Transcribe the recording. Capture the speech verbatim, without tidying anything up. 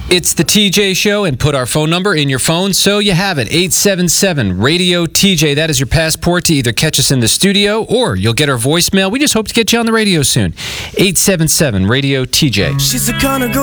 It's the T J Show, and put our phone number in your phone so you have it. eight seven seven radio T J. That is your passport to either catch us in the studio or you'll get our voicemail. We just hope to get you on the radio soon. eight seven seven radio T J. She's a kind of girl